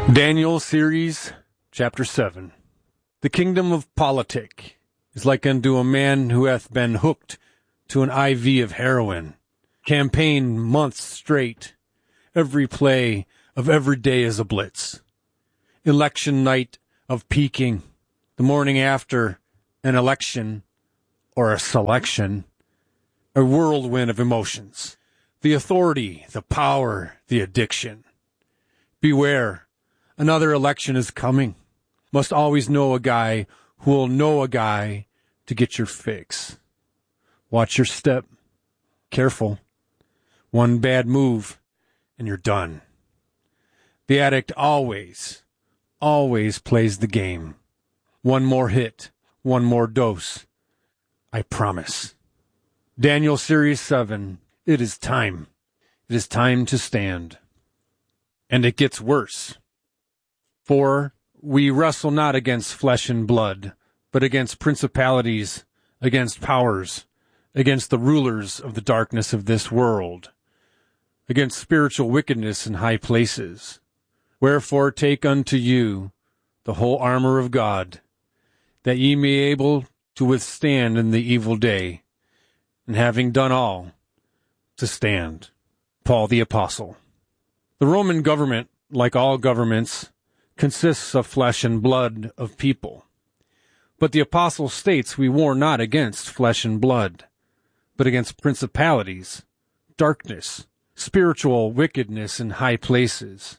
Daniel Series, Chapter 7. The kingdom of politic is like unto a man who hath been hooked to an IV of heroin. Campaign months straight. Every play of every day is a blitz. Election night of peaking. The morning after an election or a selection. A whirlwind of emotions. The authority, the power, the addiction. Beware. Another election is coming. Must always know a guy who will know a guy to get your fix. Watch your step. Careful. One bad move, and you're done. The addict always plays the game. One more hit, one more dose. I promise. Daniel Series 7. It is time. It is time to stand. And it gets worse. For we wrestle not against flesh and blood, but against principalities, against powers, against the rulers of the darkness of this world, against spiritual wickedness in high places. Wherefore take unto you the whole armor of God, that ye may be able to withstand in the evil day, and having done all, to stand. Paul the Apostle. The Roman government, like all governments, consists of flesh and blood of people. But the apostle states we war not against flesh and blood, but against principalities, darkness, spiritual wickedness in high places.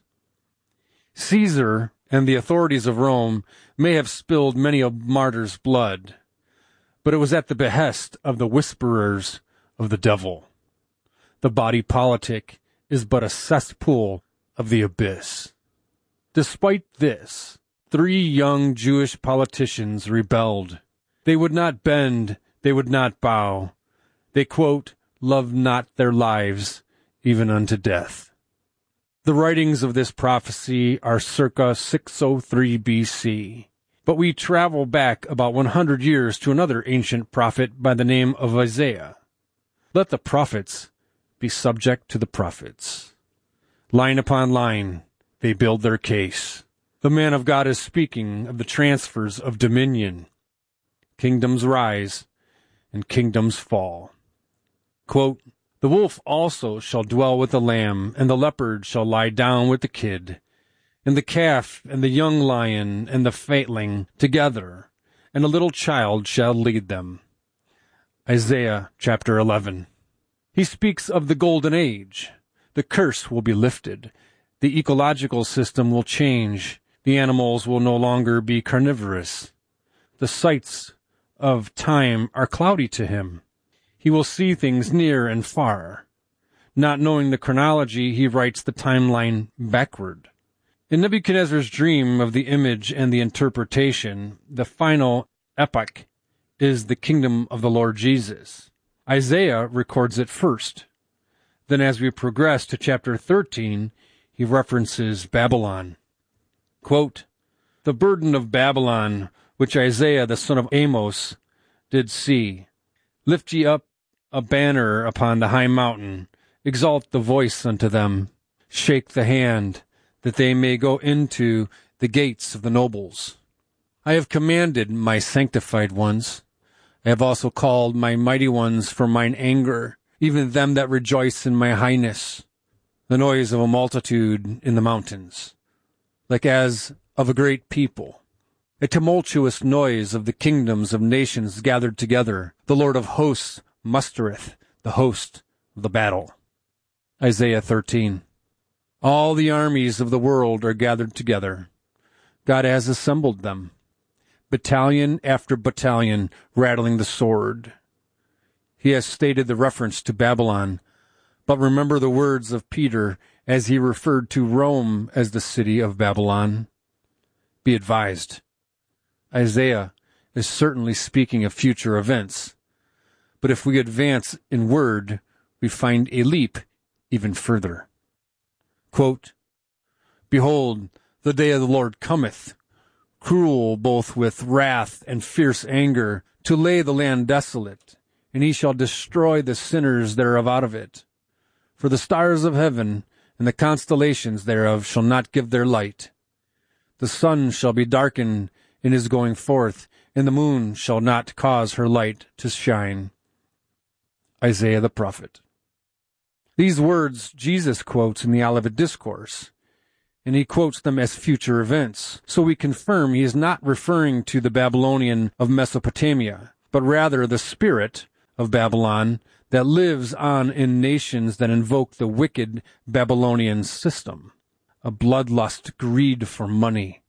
Caesar and the authorities of Rome may have spilled many a martyr's blood, but it was at the behest of the whisperers of the devil. The body politic is but a cesspool of the abyss. Despite this, 3 young Jewish politicians rebelled. They would not bend, they would not bow. They, quote, loved not their lives, even unto death. The writings of this prophecy are circa 603 B.C., but we travel back about 100 years to another ancient prophet by the name of Isaiah. Let the prophets be subject to the prophets. Line upon line, they build their case. The man of God is speaking of the transfers of dominion. Kingdoms rise and kingdoms fall. Quote, the wolf also shall dwell with the lamb, and the leopard shall lie down with the kid, and the calf and the young lion and the fatling together, and a little child shall lead them. Isaiah chapter 11. He speaks of the golden age. The curse will be lifted. The ecological system will change. The animals will no longer be carnivorous. The sights of time are cloudy to him. He will see things near and far. Not knowing the chronology, he writes the timeline backward. In Nebuchadnezzar's dream of the image and the interpretation, the final epoch is the kingdom of the Lord Jesus. Isaiah records it first. Then as we progress to chapter 13, he references Babylon. Quote, the burden of Babylon, which Isaiah the son of Amos did see. Lift ye up a banner upon the high mountain, exalt the voice unto them, shake the hand, that they may go into the gates of the nobles. I have commanded my sanctified ones. I have also called my mighty ones for mine anger, even them that rejoice in my highness. The noise of a multitude in the mountains, like as of a great people, a tumultuous noise of the kingdoms of nations gathered together. The Lord of hosts mustereth the host of the battle. Isaiah 13. All the armies of the world are gathered together. God has assembled them, battalion after battalion, rattling the sword. He has stated the reference to Babylon, but remember the words of Peter as he referred to Rome as the city of Babylon. Be advised. Isaiah is certainly speaking of future events, but if we advance in word, we find a leap even further. Quote, behold, the day of the Lord cometh, cruel both with wrath and fierce anger, to lay the land desolate, and he shall destroy the sinners thereof out of it. For the stars of heaven and the constellations thereof shall not give their light. The sun shall be darkened in his going forth, and the moon shall not cause her light to shine. Isaiah the prophet. These words Jesus quotes in the Olivet Discourse, and he quotes them as future events. So we confirm he is not referring to the Babylonian of Mesopotamia, but rather the spirit of Babylon that lives on in nations that invoke the wicked Babylonian system, a bloodlust greed for money.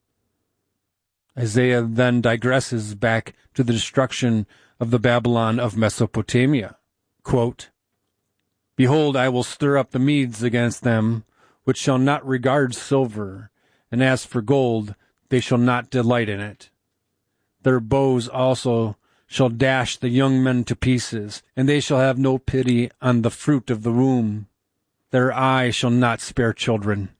Isaiah then digresses back to the destruction of the Babylon of Mesopotamia. Quote, Behold, I will stir up the Medes against them, which shall not regard silver, and as for gold, they shall not delight in it. Their bows also shall dash the young men to pieces, and they shall have no pity on the fruit of the womb. Their eye shall not spare children.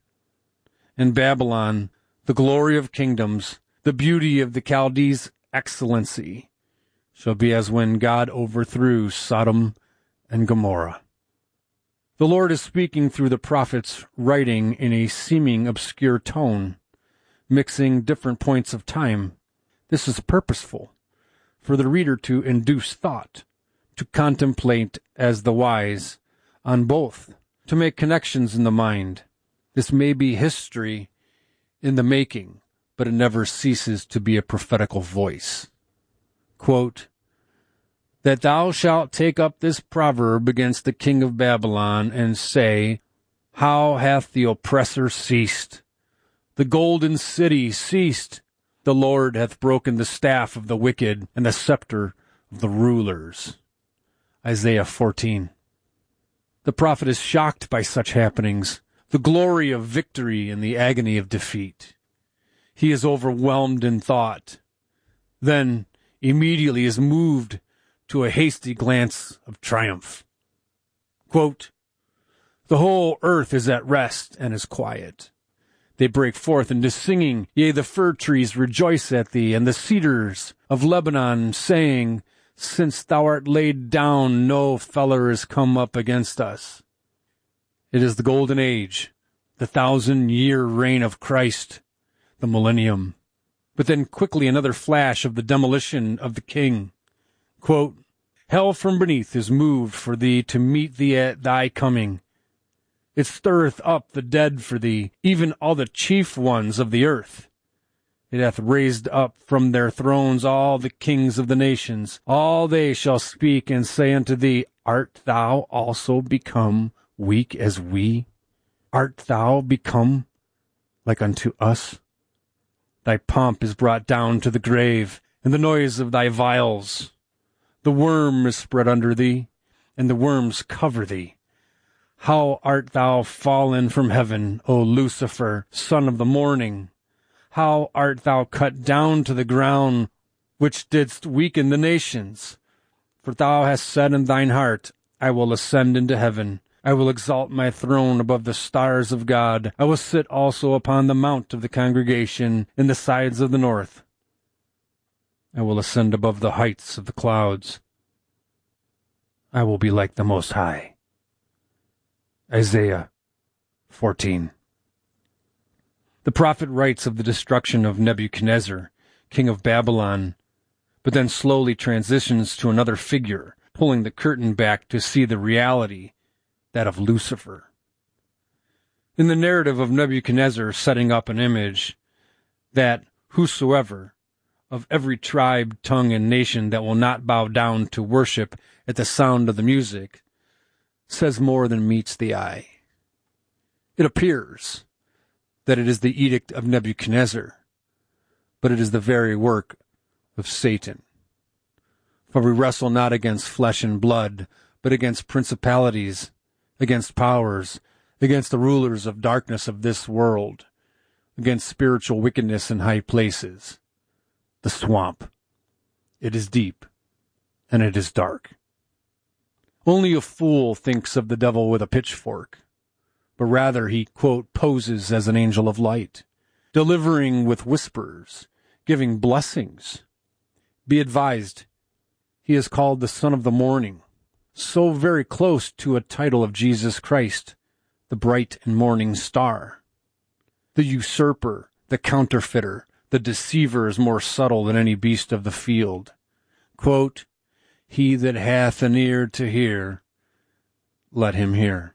In Babylon, the glory of kingdoms, the beauty of the Chaldees' excellency, shall be as when God overthrew Sodom and Gomorrah. The Lord is speaking through the prophets, writing in a seeming obscure tone, mixing different points of time. This is purposeful, for the reader to induce thought, to contemplate as the wise on both, to make connections in the mind. This may be history in the making, but it never ceases to be a prophetical voice. Quote, That thou shalt take up this proverb against the king of Babylon, and say, How hath the oppressor ceased? The golden city ceased. The Lord hath broken the staff of the wicked and the scepter of the rulers. Isaiah 14. The prophet is shocked by such happenings, the glory of victory and the agony of defeat. He is overwhelmed in thought, then immediately is moved to a hasty glance of triumph. Quote, The whole earth is at rest and is quiet. They break forth into singing, yea, the fir trees rejoice at thee, and the cedars of Lebanon, saying, Since thou art laid down, no feller is come up against us. It is the golden age, the 1,000-year reign of Christ, the millennium. But then quickly another flash of the demolition of the king. Quote, Hell from beneath is moved for thee to meet thee at thy coming. It stirreth up the dead for thee, even all the chief ones of the earth. It hath raised up from their thrones all the kings of the nations. All they shall speak and say unto thee, Art thou also become weak as we? Art thou become like unto us? Thy pomp is brought down to the grave, and the noise of thy viols. The worm is spread under thee, and the worms cover thee. How art thou fallen from heaven, O Lucifer, son of the morning? How art thou cut down to the ground, which didst weaken the nations? For thou hast said in thine heart, I will ascend into heaven. I will exalt my throne above the stars of God. I will sit also upon the mount of the congregation in the sides of the north. I will ascend above the heights of the clouds. I will be like the Most High. Isaiah 14. The prophet writes of the destruction of Nebuchadnezzar, king of Babylon, but then slowly transitions to another figure, pulling the curtain back to see the reality, that of Lucifer. In the narrative of Nebuchadnezzar setting up an image, that whosoever of every tribe, tongue, and nation that will not bow down to worship at the sound of the music says more than meets the eye. It appears that it is the edict of Nebuchadnezzar, but it is the very work of Satan. For we wrestle not against flesh and blood, but against principalities, against powers, against the rulers of darkness of this world, against spiritual wickedness in high places. The swamp. It is deep, and it is dark. Only a fool thinks of the devil with a pitchfork, but rather he, quote, poses as an angel of light, delivering with whispers, giving blessings. Be advised, he is called the Son of the Morning, so very close to a title of Jesus Christ, the bright and morning star. The usurper, the counterfeiter, the deceiver is more subtle than any beast of the field. Quote, "He that hath an ear to hear, let him hear."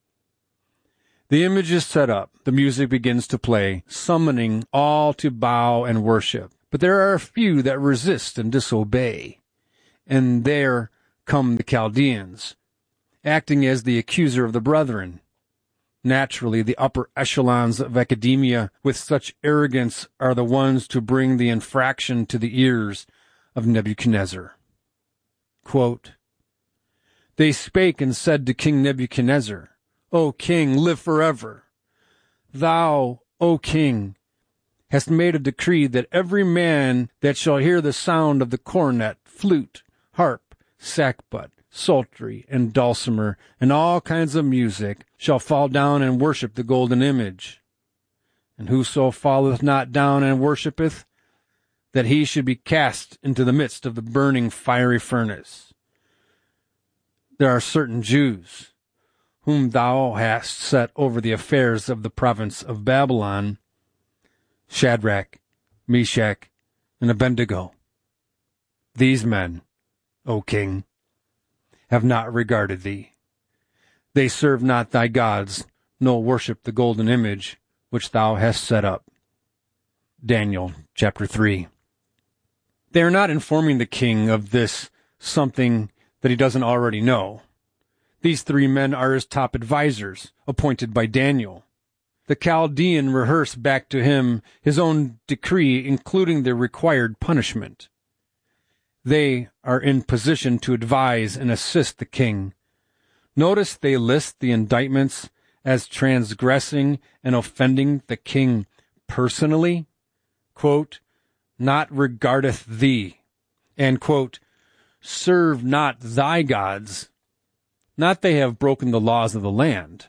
The image is set up. The music begins to play, summoning all to bow and worship. But there are a few that resist and disobey. And there come the Chaldeans, acting as the accuser of the brethren. Naturally, the upper echelons of academia with such arrogance are the ones to bring the infraction to the ears of Nebuchadnezzar. Quote, "They spake and said to King Nebuchadnezzar, O king, live forever. Thou, O king, hast made a decree that every man that shall hear the sound of the cornet, flute, harp, sackbut, psaltery, and dulcimer, and all kinds of music, shall fall down and worship the golden image. And whoso falleth not down and worshipeth, that he should be cast into the midst of the burning fiery furnace. There are certain Jews, whom thou hast set over the affairs of the province of Babylon, Shadrach, Meshach, and Abednego. These men, O king, have not regarded thee. They serve not thy gods, nor worship the golden image which thou hast set up." Daniel chapter 3. They are not informing the king of this something that he doesn't already know. These three men are his top advisors, appointed by Daniel. The Chaldean rehearsed back to him his own decree, including the required punishment. They are in position to advise and assist the king. Notice they list the indictments as transgressing and offending the king personally. Quote, "Not regardeth thee," and quote, "serve not thy gods." Not they have broken the laws of the land.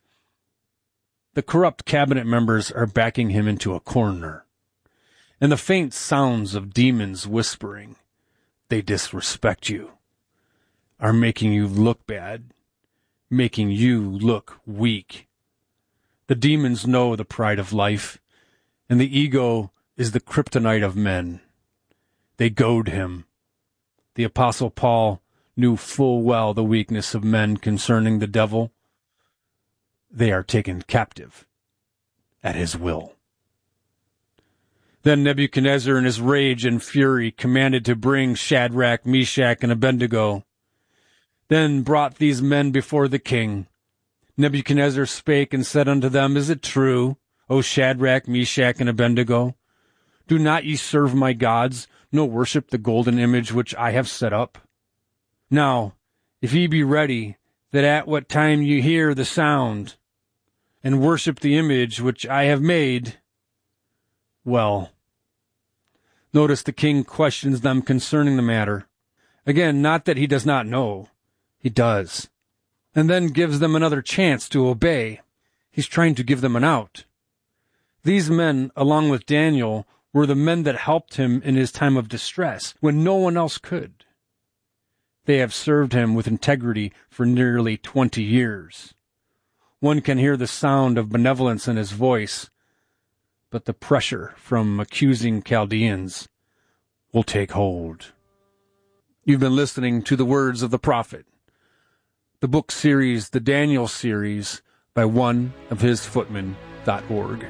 The corrupt cabinet members are backing him into a corner, and the faint sounds of demons whispering, "They disrespect you," are making you look bad, making you look weak. The demons know the pride of life, and the ego is the kryptonite of men. They goad him. The Apostle Paul knew full well the weakness of men concerning the devil. They are taken captive at his will. Then Nebuchadnezzar, in his rage and fury, commanded to bring Shadrach, Meshach, and Abednego. Then brought these men before the king. Nebuchadnezzar spake and said unto them, "Is it true, O Shadrach, Meshach, and Abednego? Do not ye serve my gods, nor worship the golden image which I have set up? Now, if ye be ready, that at what time ye hear the sound, and worship the image which I have made, well." Notice the king questions them concerning the matter. Again, not that he does not know. He does. And then gives them another chance to obey. He's trying to give them an out. These men, along with Daniel, were the men that helped him in his time of distress, when no one else could. They have served him with integrity for nearly 20 years. One can hear the sound of benevolence in his voice, but the pressure from accusing Chaldeans will take hold. You've been listening to the words of the prophet, the book series, the Daniel series, by oneofhisfootmen.org.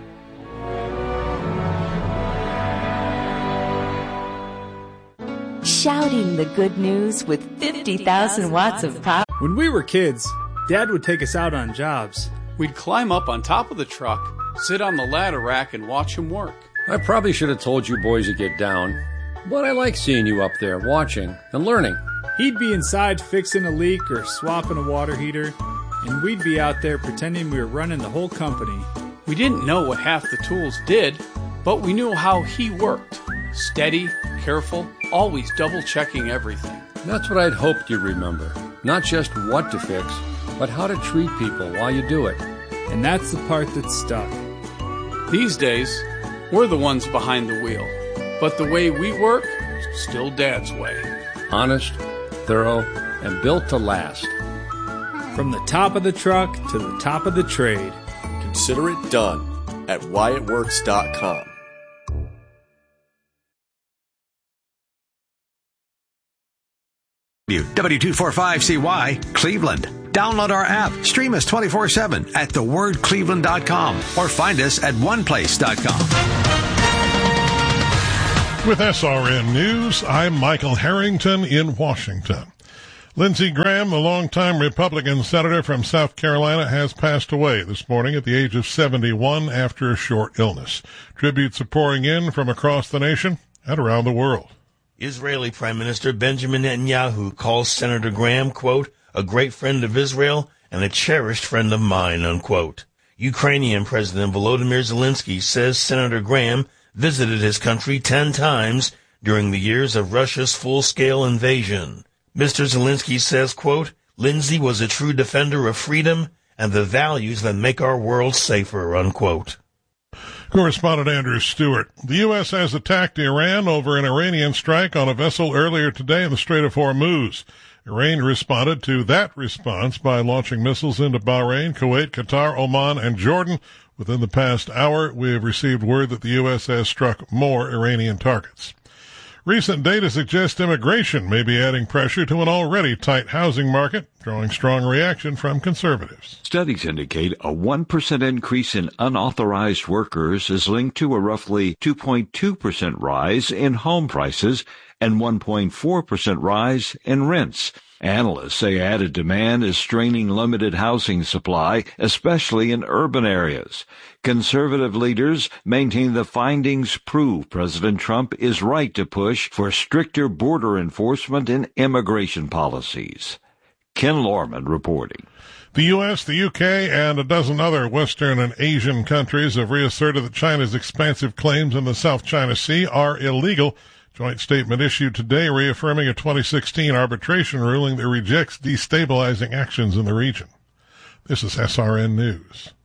Shouting the good news with 50,000 watts of power. When we were kids, Dad would take us out on jobs. We'd climb up on top of the truck, sit on the ladder rack, and watch him work. I probably should have told you boys to get down, but I like seeing you up there watching and learning. He'd be inside fixing a leak or swapping a water heater, and we'd be out there pretending we were running the whole company. We didn't know what half the tools did, but we knew how he worked. Steady, careful, always double-checking everything. That's what I'd hoped you'd remember. Not just what to fix, but how to treat people while you do it. And that's the part that stuck. These days, we're the ones behind the wheel. But the way we work, still Dad's way. Honest, thorough, and built to last. From the top of the truck to the top of the trade. Consider it done. at whyitworks.com. W245CY Cleveland. Download our app, stream us 24/7 at thewordcleveland.com or find us at oneplace.com. With SRN News, I'm Michael Harrington in Washington. Lindsey Graham, the longtime Republican senator from South Carolina, has passed away this morning at the age of 71 after a short illness. Tributes are pouring in from across the nation and around the world. Israeli Prime Minister Benjamin Netanyahu calls Senator Graham, quote, a great friend of Israel and a cherished friend of mine, unquote. Ukrainian President Volodymyr Zelensky says Senator Graham visited his country 10 times during the years of Russia's full-scale invasion. Mr. Zelensky says, quote, Lindsey was a true defender of freedom and the values that make our world safer, unquote. Correspondent Andrew Stewart. The U.S. has attacked Iran over an Iranian strike on a vessel earlier today in the Strait of Hormuz. Iran responded to that response by launching missiles into Bahrain, Kuwait, Qatar, Oman, and Jordan. Within the past hour, we have received word that the U.S. has struck more Iranian targets. Recent data suggests immigration may be adding pressure to an already tight housing market, drawing strong reaction from conservatives. Studies indicate a 1% increase in unauthorized workers is linked to a roughly 2.2% rise in home prices and 1.4% rise in rents. Analysts say added demand is straining limited housing supply, especially in urban areas. Conservative leaders maintain the findings prove President Trump is right to push for stricter border enforcement and immigration policies. Ken Lorman reporting. The U.S., the U.K., and a dozen other Western and Asian countries have reasserted that China's expansive claims in the South China Sea are illegal. Joint statement issued today reaffirming a 2016 arbitration ruling that rejects destabilizing actions in the region. This is SRN News.